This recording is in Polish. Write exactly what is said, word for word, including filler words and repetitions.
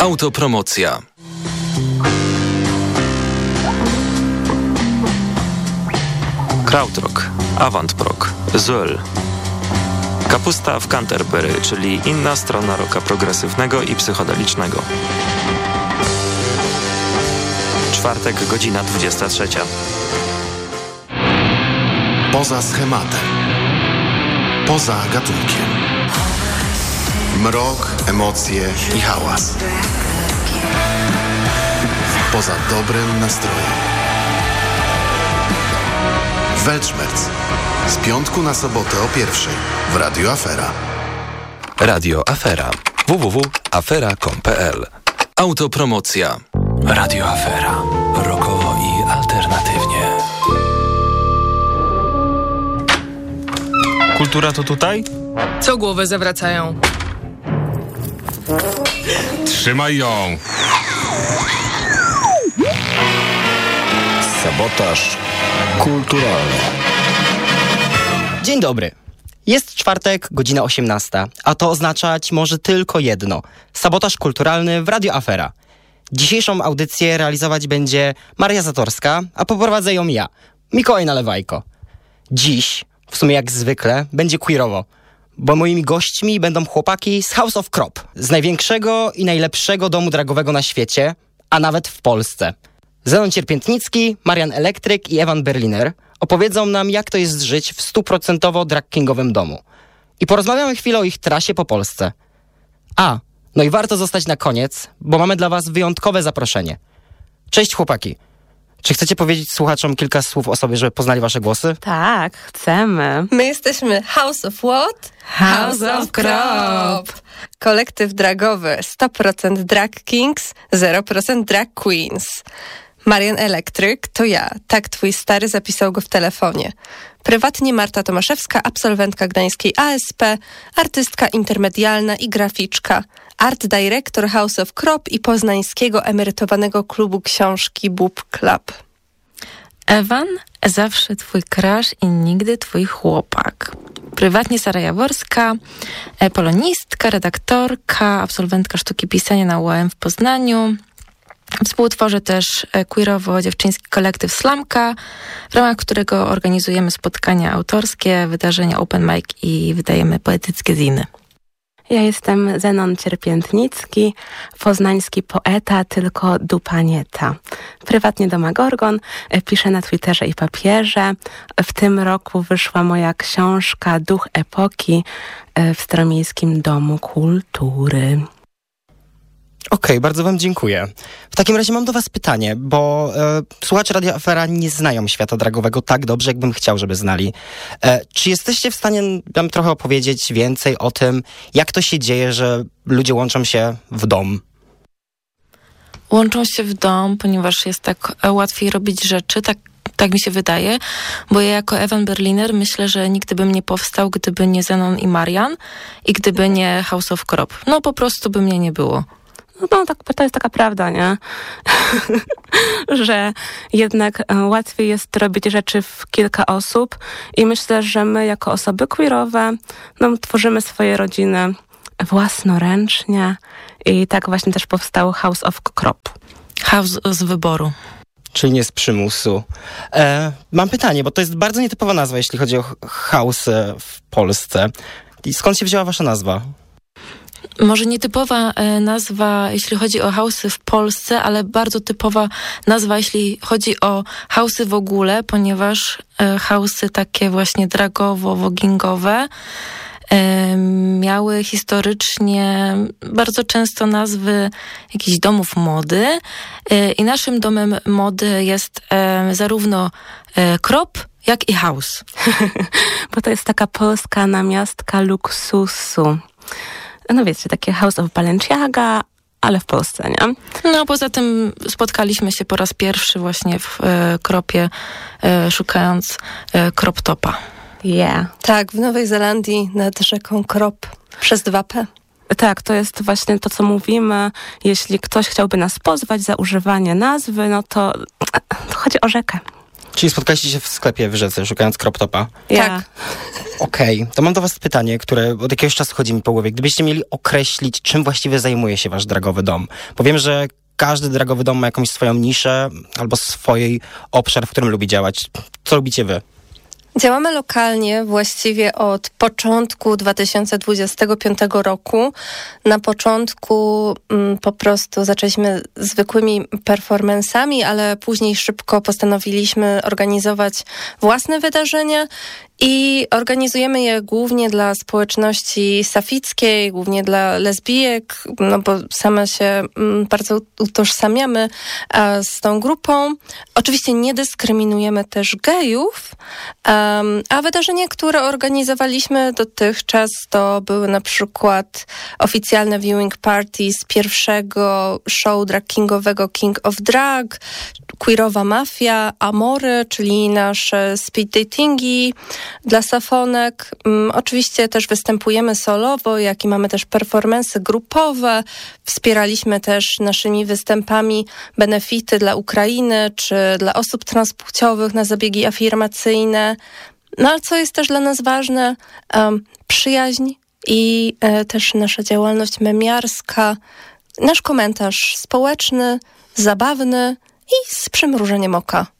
Autopromocja. Krautrock, Avantprog, Zöll. Kapusta w Canterbury, czyli inna strona rocka progresywnego i psychodelicznego. Czwartek, godzina dwudziesta trzecia. Poza schematem. Poza gatunkiem. Mrok, emocje i hałas. Poza dobrym nastrojem. Weltschmerz. Z piątku na sobotę o pierwszej w Radio Afera. Radio Afera. w w w kropka afera kropka com kropka p l. Autopromocja. Radio Afera. Rockowo i alternatywnie. Kultura to tutaj? Co głowę zawracają? Trzymaj ją! Sabotaż kulturalny. Dzień dobry. Jest czwartek, godzina osiemnasta, a to oznaczać może tylko jedno. Sabotaż kulturalny w Radio Afera. Dzisiejszą audycję realizować będzie Maria Zatorska, a poprowadzę ją ja, Mikołaj Nalewajko. Dziś, w sumie jak zwykle, będzie queerowo, bo moimi gośćmi będą chłopaki z House of Crop, z największego i najlepszego domu dragowego na świecie, a nawet w Polsce. Zenon Cierpiętnicki, Marian Elektryk i Ewan Berliner opowiedzą nam, jak to jest żyć w stuprocentowo drag kingowym domu. I porozmawiamy chwilę o ich trasie po Polsce. A, no i warto zostać na koniec, bo mamy dla was wyjątkowe zaproszenie. Cześć chłopaki. Czy chcecie powiedzieć słuchaczom kilka słów o sobie, żeby poznali wasze głosy? Tak, chcemy. My jesteśmy House of what? House of Crop. Kolektyw dragowy sto procent drag kings, zero procent drag queens. Marian Elektryk to ja, tak twój stary zapisał go w telefonie. Prywatnie Marta Tomaszewska, absolwentka gdańskiej A S P, artystka intermedialna i graficzka, art director House of Crop i poznańskiego emerytowanego klubu książki Boob Club. Ewan, zawsze twój crush i nigdy twój chłopak. Prywatnie Sara Jaworska, polonistka, redaktorka, absolwentka sztuki pisania na U A M w Poznaniu. Współtworzę też queerowo-dziewczyński kolektyw Slamka, w ramach którego organizujemy spotkania autorskie, wydarzenia open mic i wydajemy poetyckie ziny. Ja jestem Zenon Cierpiętnicki, poznański poeta, tylko dupa nie ta. Prywatnie Doma Gorgon, piszę na Twitterze i papierze. W tym roku wyszła moja książka Duch Epoki w Staromiejskim Domu Kultury. Okej, okay, bardzo wam dziękuję. W takim razie mam do was pytanie, bo e, słuchacze Radia Afera nie znają świata dragowego tak dobrze, jakbym chciał, żeby znali. E, czy jesteście w stanie nam trochę opowiedzieć więcej o tym, jak to się dzieje, że ludzie łączą się w dom? Łączą się w dom, ponieważ jest tak łatwiej robić rzeczy, tak Tak mi się wydaje, bo ja jako Ewan Berliner myślę, że nigdy bym nie powstał, gdyby nie Zenon i Marian i gdyby nie House of Crop. No po prostu by mnie nie było. No, no tak, to jest taka prawda, nie? Że jednak łatwiej jest robić rzeczy w kilka osób i myślę, że my jako osoby queerowe no, tworzymy swoje rodziny własnoręcznie i tak właśnie też powstał House of Crop. House z wyboru. Czyli nie z przymusu. E, mam pytanie, bo to jest bardzo nietypowa nazwa, jeśli chodzi o house w Polsce. I skąd się wzięła wasza nazwa? Może nietypowa e, nazwa, jeśli chodzi o house'y w Polsce, ale bardzo typowa nazwa, jeśli chodzi o house'y w ogóle, ponieważ e, house'y takie właśnie dragowo-wogingowe e, miały historycznie bardzo często nazwy jakichś domów mody e, i naszym domem mody jest e, zarówno e, Crop, jak i house. Bo to jest taka polska namiastka luksusu. No wiecie, takie House of Balenciaga, ale w Polsce, nie? No, poza tym spotkaliśmy się po raz pierwszy właśnie w e, Kropie, e, szukając e, crop topa. Yeah. Tak, w Nowej Zelandii nad rzeką Krop przez dwa P. Tak, to jest właśnie to, co mówimy. Jeśli ktoś chciałby nas pozwać za używanie nazwy, no to, to chodzi o rzekę. Czyli spotkaliście się w sklepie w Rzece, szukając crop topa? Ja. Tak. Okej, okay. To mam do was pytanie, które od jakiegoś czasu chodzi mi po głowie. Gdybyście mieli określić, czym właściwie zajmuje się wasz dragowy dom? Bo wiem, że każdy dragowy dom ma jakąś swoją niszę albo swój obszar, w którym lubi działać. Co lubicie wy? Działamy lokalnie właściwie od początku dwa tysiące dwudziestego piątego roku. Na początku mm, po prostu zaczęliśmy zwykłymi performansami, ale później szybko postanowiliśmy organizować własne wydarzenia i organizujemy je głównie dla społeczności safickiej, głównie dla lesbijek, no bo same się mm, bardzo utożsamiamy a, z tą grupą. Oczywiście nie dyskryminujemy też gejów, um, a wydarzenia, które organizowaliśmy dotychczas, to były na przykład oficjalne viewing party z pierwszego show drag kingowego King of Drag, Queerowa Mafia, Amory, czyli nasze speed datingi dla safonek. Um, oczywiście też występujemy solowo, jak i mamy też performance'y grupowe. Wspieraliśmy też naszymi występami benefity dla Ukrainy, czy dla osób transpłciowych na zabiegi afirmacyjne. No ale co jest też dla nas ważne, um, przyjaźń i e, też nasza działalność memiarska, nasz komentarz społeczny, zabawny i z przymrużeniem oka.